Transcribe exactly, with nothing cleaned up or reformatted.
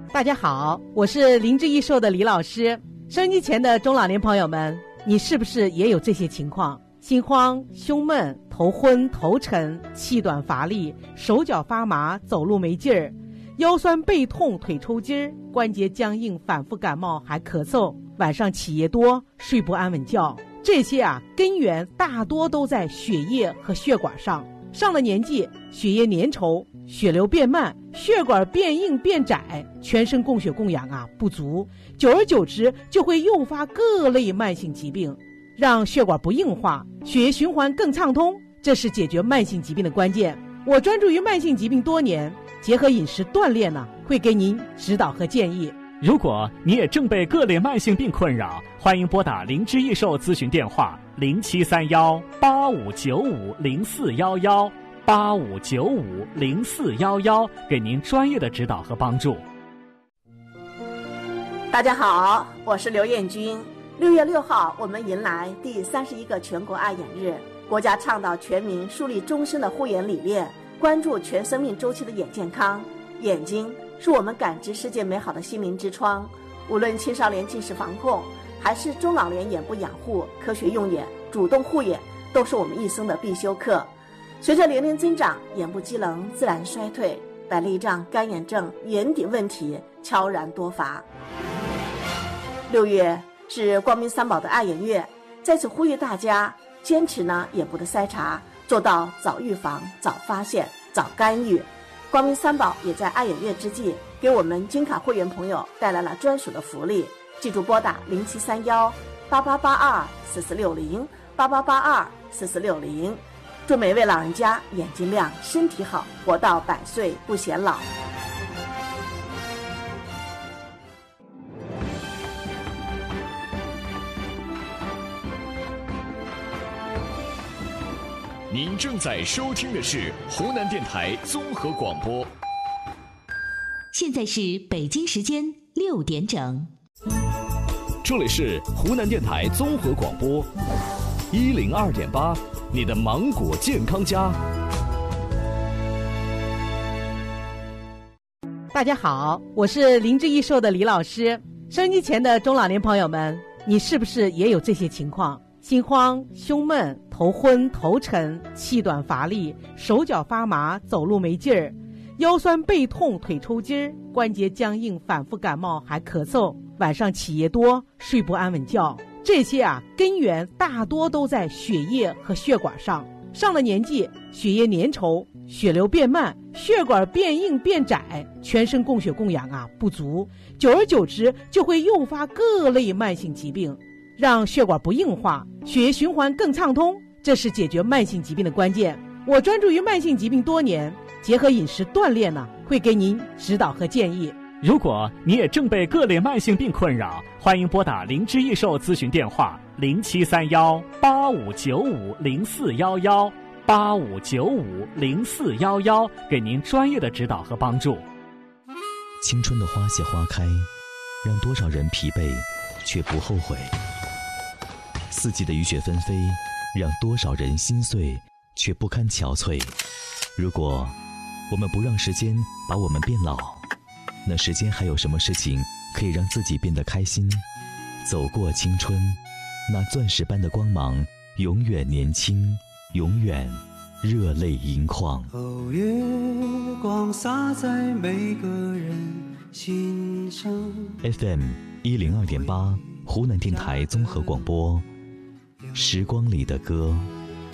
大家好，我是灵芝益寿的李老师。收音机前的中老年朋友们，你是不是也有这些情况？心慌、胸闷、头昏、头沉、气短乏力、手脚发麻、走路没劲儿、腰酸背痛、腿抽筋儿、关节僵硬、反复感冒还咳嗽，晚上起夜多、睡不安稳觉，这些啊根源大多都在血液和血管上。上了年纪，血液粘稠，血流变慢，血管变硬变窄，全身供血供氧啊不足，久而久之就会诱发各类慢性疾病。让血管不硬化，血液循环更畅通，这是解决慢性疾病的关键。我专注于慢性疾病多年，结合饮食锻炼呢，会给您指导和建议。 如果你也正被各类慢性病困扰，欢迎拨打灵芝益寿咨询电话零七三幺八五九五零四幺幺八五九五零四幺幺，给您专业的指导和帮助。 大家好，我是刘艳君。六月六号，我们迎来第三十一个全国爱眼日。国家倡导全民树立终身的护眼理念，关注全生命周期的眼健康。眼睛是我们感知世界美好的心灵之窗，无论青少年近视防控，还是中老年眼部养护，科学用眼、主动护眼，都是我们一生的必修课。随着年龄增长，眼部机能自然衰退，白内障、干眼症、眼底问题悄然多发。六月是光明三宝的爱眼月，在此呼吁大家坚持呢眼部的筛查，做到早预防、早发现、早干预。光明三宝也在爱眼月之际，给我们金卡会员朋友带来了专属的福利。记住拨打零七三幺八八八二四四六零八八八二四四六零。祝每位老人家眼睛亮，身体好，活到百岁不显老。 您正在收听的是湖南电台综合广播。 现在是北京时间六点整。 这里是湖南电台综合广播一零二点八，你的芒果健康家。 大家好，我是灵芝益寿的李老师。收音机前的中老年朋友们，你是不是也有这些情况？心慌、胸闷、头昏、头沉、气短乏力、手脚发麻、走路没劲儿、腰酸背痛、腿抽筋儿、关节僵硬、反复感冒还咳嗽，晚上起夜多、睡不安稳觉，这些啊根源大多都在血液和血管上。上了年纪，血液粘稠，血流变慢，血管变硬变窄，全身供血供氧啊不足，久而久之就会诱发各类慢性疾病。让血管不硬化，血液循环更畅通，这是解决慢性疾病的关键。我专注于慢性疾病多年，结合饮食锻炼呢，会给您指导和建议。 如果你也正被各类慢性病困扰，欢迎拨打灵芝益寿咨询电话零七三幺八五九五零四幺幺八五九五零四幺幺，给您专业的指导和帮助。 青春的花谢花开，让多少人疲惫却不后悔。四季的雨雪纷飞，让多少人心碎却不堪憔悴。如果我们不让时间把我们变老，那时间还有什么事情可以让自己变得开心？走过青春，那钻石般的光芒永远年轻，永远热泪盈眶。 哦，月光洒在每个人心上。 F M 一零二点八，湖南电台综合广播，时光里的歌。